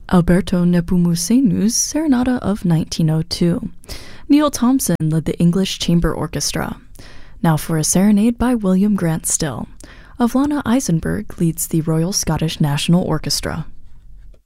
Alberto Nepomucenu's Serenata of 1902. Neil Thompson led the English Chamber Orchestra. Now for a serenade by William Grant Still. Avlana Eisenberg leads the Royal Scottish National Orchestra.